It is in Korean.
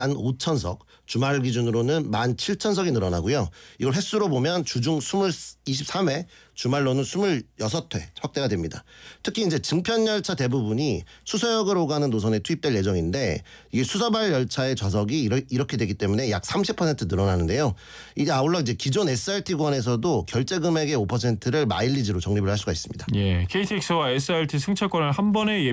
5,000석, 주말 기준으로는 17,000석이 늘어나고요. 이걸 횟수로 보면 주중 23회, 주말로는 26회 확대가 됩니다. 특히 이제 증편 열차 대부분이 수서역으로 가는 노선에 투입될 예정인데 이게 수서발 열차의 좌석이 이렇게 되기 때문에 약 30% 늘어나는데요. 이제 아울러 이제 기존 SRT 구간에서도 결제 금액의 5%를 마일리지로 적립을 할 수가 있습니다. 예, KTX와 SRT 승차권을 한 번에